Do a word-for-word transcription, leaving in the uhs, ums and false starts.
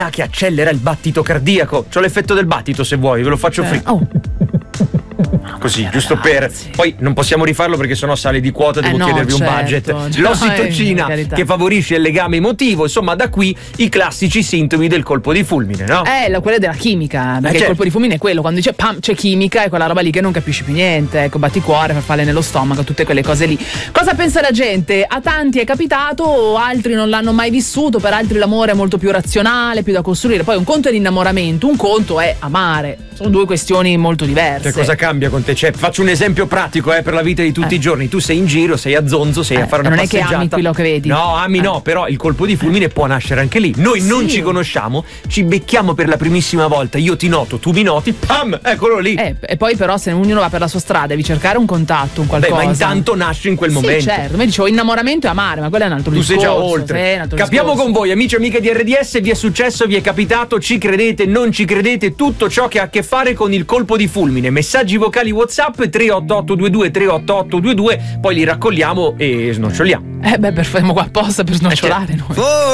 che accelera il battito cardiaco. C'ho l'effetto del battito se vuoi, ve lo faccio eh. free. Oh. Così, Vabbè, giusto ragazzi. per. Poi non possiamo rifarlo perché sennò sale di quota, devo Eh no, chiedervi certo, un budget. cioè, L'ossitocina per carità. che favorisce il legame emotivo, insomma, da qui i classici sintomi del colpo di fulmine, no? Eh, la, quella della chimica, perché certo. il colpo di fulmine è quello, quando dice pam, c'è chimica, è quella roba lì che non capisci più niente, ecco, batticuore, farfalle nello stomaco, tutte quelle cose lì. Cosa pensa la gente? A tanti è capitato, altri non l'hanno mai vissuto, per altri l'amore è molto più razionale, più da costruire. Poi un conto è l'innamoramento, un conto è amare. Sono due questioni molto diverse. Che cosa cambia con te? Cioè, faccio un esempio pratico eh, per la vita di tutti Eh. i giorni. Tu sei in giro, sei a zonzo, sei Eh, a fare una non è che passeggiata. ami quello che vedi. No, ami Eh. no, però il colpo di fulmine può nascere anche lì. Noi non Sì. ci conosciamo, ci becchiamo per la primissima volta, io ti noto, tu mi noti, pam, eccolo lì. Eh, e poi però se ognuno va per la sua strada devi cercare un contatto, un Beh, qualcosa. ma intanto nasce in quel sì, momento. certo, mi dicevo innamoramento e amare, ma quello è un altro Tu sei discorso. già oltre. sì, un altro Capiamo discorso. con voi, amici e amiche di R D S, vi è successo, vi è capitato, ci credete, non ci credete, tutto ciò che ha a che fare con il colpo di fulmine. Messaggi vocali WhatsApp tre otto otto due due tre otto otto due due, poi li raccogliamo e snoccioliamo. Eh beh, per, siamo qua apposta per snocciolare noi.